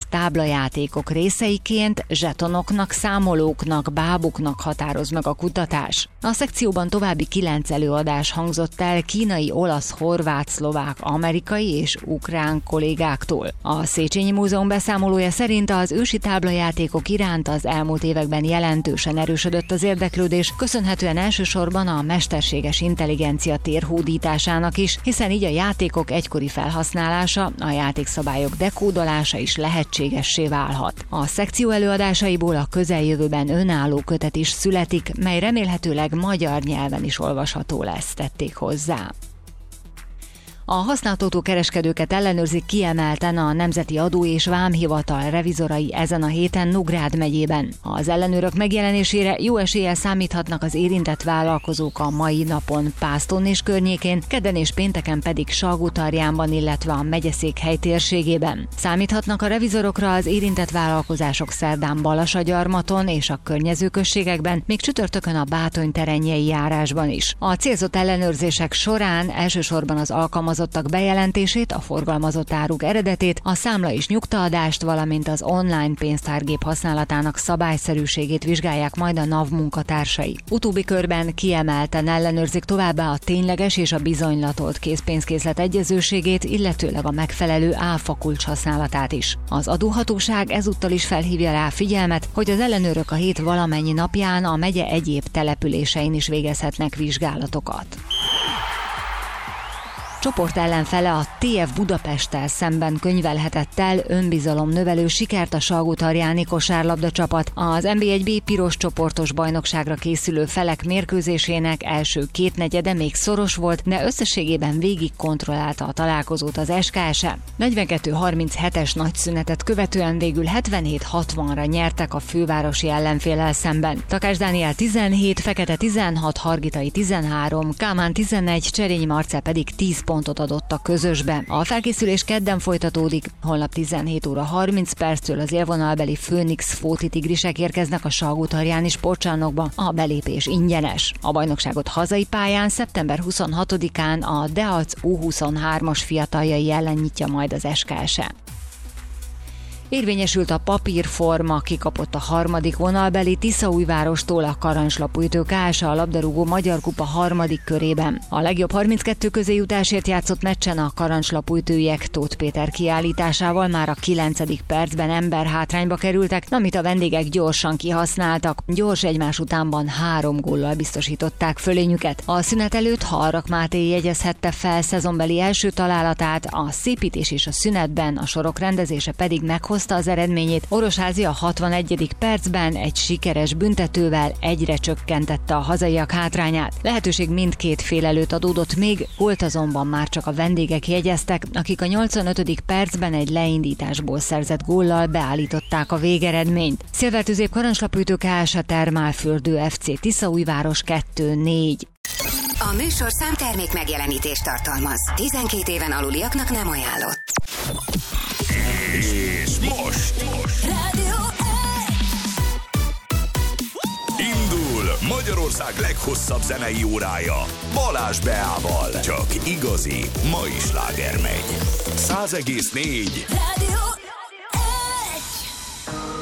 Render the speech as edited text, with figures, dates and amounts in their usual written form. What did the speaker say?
táblajátékok részeiként zsetonoknak, számolóknak, bábuknak határoz meg a kutatás. A szekcióban további 9 előadás hangzott el kínai, olasz, horvát, szlovák, amerikai és ukrán kollégáktól. A Széchenyi Múzeum beszámolója szerint az ősi táblajátékok iránt az elmúlt években jelentősen erősödött az érdeklődés, köszönhetően elsősorban a mesterséges intelligencia térhódításának is, hiszen így a játékok egykori felhasználása, a játékszabályok dekódolása is lehetségessé válhat. A szekció előadásaiból a közeljövőben önálló kötet is születik, mely remélhetőleg magyar nyelven is olvasható lesz, tették hozzá. A használt autókereskedőket ellenőrzik kiemelten a Nemzeti Adó és Vámhivatal revizorai ezen a héten Nógrád megyében. Az ellenőrök megjelenésére jó eséllyel számíthatnak az érintett vállalkozók a mai napon Pászton és környékén, kedden és pénteken pedig Salgótarjánban, illetve a megyeszékhely térségében. Számíthatnak a revizorokra az érintett vállalkozások szerdán Balasagyarmaton és a környező községekben, még csütörtökön a Bátony-terenjei járásban is. A célzott ellenőrzések során elsősorban az alkalmazottak bejelentését, a forgalmazott áruk eredetét, a számla és nyugtaadást, valamint az online pénztárgép használatának szabályszerűségét vizsgálják majd a NAV munkatársai. Utóbbi körben kiemelten ellenőrzik továbbá a tényleges és a bizonylatolt készpénzkészlet egyezőségét, illetőleg a megfelelő áfakulcs használatát is. Az adóhatóság ezúttal is felhívja rá figyelmet, hogy az ellenőrök a hét valamennyi napján a megye egyéb településein is végezhetnek vizsgálatokat. Csoport ellenfele a TF Budapesttel szemben könyvelhetett el önbizalomnövelő sikert a salgótarjáni kosárlabda csapat. Az NB1B piros csoportos bajnokságra készülő felek mérkőzésének első kétnegyede még szoros volt, de összességében végig kontrollálta a találkozót az SKS-e. 42-37-es nagyszünetet követően végül 77-60-ra nyertek a fővárosi ellenféllel szemben. Takács Dániel 17, Fekete 16, Hargitai 13, Kálmán 11, Cserényi Marcell pedig 10 pontot adott a közösbe. A felkészülés kedden folytatódik, holnap 17 óra 30 perctől az élvonalbeli Főnix Fóti Tigrisek érkeznek a Salgótarjáni sportcsarnokba, a belépés ingyenes. A bajnokságot hazai pályán szeptember 26-án a Deac U23-as fiataljai ellen nyitja majd az SKS-e. Érvényesült a papírforma, kikapott a harmadik vonalbeli Tiszaújvárostól a Karancslapújtő KSA a labdarúgó Magyar Kupa harmadik körében. A legjobb 32 közé jutásért játszott meccsen a Karancslapújtőiek Tóth Péter kiállításával már a 9. percben emberhátrányba kerültek, amit a vendégek gyorsan kihasználtak. Gyors egymás utánban 3 góllal biztosították fölényüket. A szünet előtt Harrak Máté jegyezhette fel szezonbeli első találatát, a szépítés és a szünetben, a sorok rendezése pedig meghozta az eredményét. Orosházi a 61. percben egy sikeres büntetővel egyre csökkentette a hazaiak hátrányát. Lehetőség mindkét fél előtt adódott még, gólt azonban már csak a vendégek jegyeztek, akik a 85. percben egy leindításból szerzett góllal beállították a végeredményt. Szilvártőzép Karancslapújtő KSA Termálfürdő FC Tiszaújváros 2-4. A műsor számtermék megjelenítést tartalmaz. 12 éven aluliaknak nem ajánlott. És most indul Magyarország leghosszabb zenei órája Balázs Beával. Csak igazi mai sláger megy. 100,4 Rádió